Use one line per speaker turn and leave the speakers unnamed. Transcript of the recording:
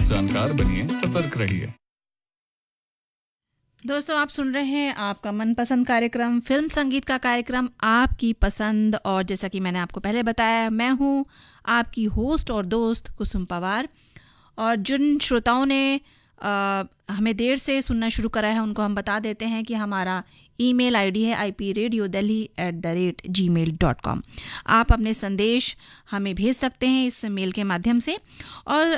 जानकार बनिए, सतर्क रहिए।
दोस्तों, आप सुन रहे हैं आपका मनपसंद कार्यक्रम फिल्म संगीत का कार्यक्रम आपकी पसंद। और जैसा कि मैंने आपको पहले बताया, मैं हूं आपकी होस्ट और दोस्त कुसुम पवार। और जिन श्रोताओं ने हमें देर से सुनना शुरू करा है उनको हम बता देते हैं कि हमारा ईमेल आईडी है ipradiodeli@gmail.com। आप अपने संदेश हमें भेज सकते हैं इस मेल के माध्यम से। और